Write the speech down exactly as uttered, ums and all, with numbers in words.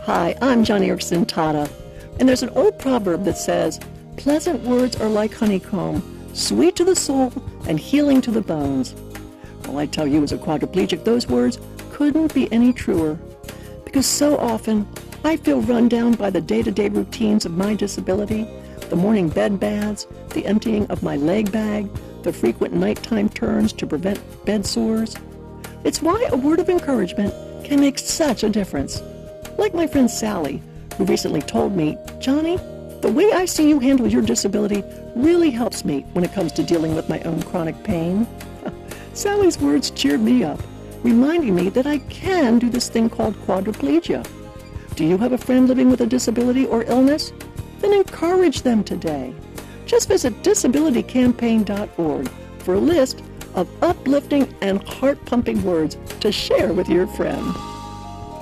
Hi, I'm Joni Eareckson Tada, and there's an old proverb that says, pleasant words are like honeycomb, sweet to the soul and healing to the bones. Well, I tell you as a quadriplegic, those words couldn't be any truer, because so often I feel run down by the day-to-day routines of my disability, the morning bed baths, the emptying of my leg bag, the frequent nighttime turns to prevent bed sores. It's why a word of encouragement can make such a difference. Like my friend Sally, who recently told me, Joni, the way I see you handle your disability really helps me when it comes to dealing with my own chronic pain. Sally's words cheered me up, reminding me that I can do this thing called quadriplegia. Do you have a friend living with a disability or illness? Then encourage them today. Just visit disability campaign dot org for a list of uplifting and heart-pumping words to share with your friend.